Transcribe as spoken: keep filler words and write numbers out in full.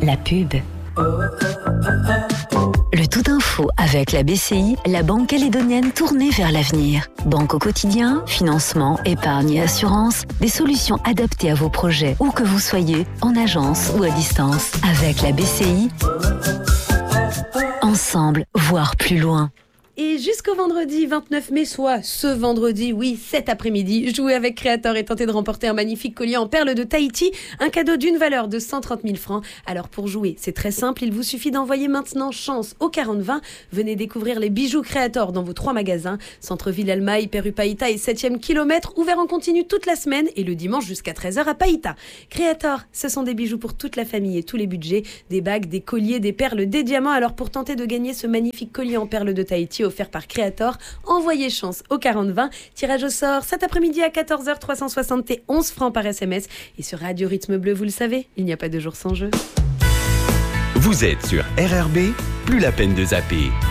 la pub. Le tout info avec la B C I, la banque calédonienne tournée vers l'avenir. Banque au quotidien, financement, épargne et assurance, des solutions adaptées à vos projets, où que vous soyez, en agence ou à distance. Avec la B C I, ensemble, voir plus loin. Et jusqu'au vendredi vingt-neuf mai, soit ce vendredi, oui, cet après-midi, jouez avec Créateur et tentez de remporter un magnifique collier en perles de Tahiti, un cadeau d'une valeur de cent trente mille francs. Alors pour jouer, c'est très simple, il vous suffit d'envoyer maintenant chance au quarante vingt. Venez découvrir les bijoux Créateur dans vos trois magasins, Centre-Ville Almaï, Peru Païta et septième kilomètre, ouvert en continu toute la semaine et le dimanche jusqu'à treize heures à Païta. Créateur, ce sont des bijoux pour toute la famille et tous les budgets, des bagues, des colliers, des perles, des diamants. Alors pour tenter de gagner ce magnifique collier en perles de Tahiti offert par Créateur, envoyez chance au quarante vingt. Tirage au sort cet après-midi à quatorze heures, trois cent soixante et onze francs par S M S. Et sur Radio Rythme Bleu, vous le savez, il n'y a pas de jour sans jeu. Vous êtes sur R R B, plus la peine de zapper.